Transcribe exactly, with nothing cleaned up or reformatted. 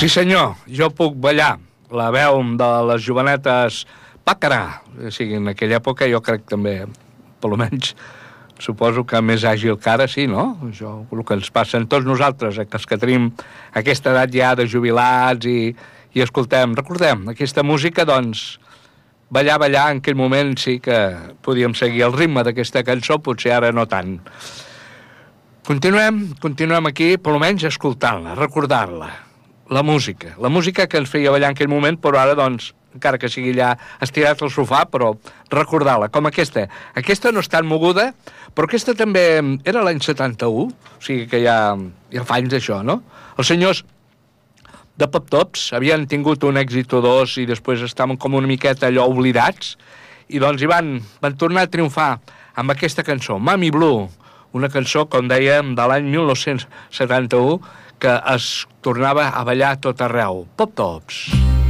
Sí senyor, jo puc ballar la veu de les jovenetes Pàcara, o sigui, en aquella època jo crec també, per almenys suposo que més àgil que ara, sí, no? Això, el que ens passa en tots nosaltres, eh, que els que tenim aquesta edat ja de jubilats i, i escoltem, recordem, aquesta música, doncs, ballar, ballar, en aquell moment sí que podíem seguir el ritme d'aquesta cançó, potser ara no tant. Continuem, continuem aquí, per almenys escoltant-la, recordar-la, la música, la música que ens feia ballar en aquell moment, però ara, doncs, encara que sigui allà estirat al sofà, però recordar-la, com aquesta. Aquesta no és tan moguda, però aquesta també era l'any setanta-u, o sigui que ja, ja fa anys d'això, no? Els senyors de Pop Tops havien tingut un èxit o dos i després estaven com una miqueta allò oblidats, i doncs hi van, van tornar a triomfar amb aquesta cançó, Mami Blue, una cançó, com dèiem, de l'any mil nou-cents setanta-u, que es tornava a ballar tot arreu. Pop Tops.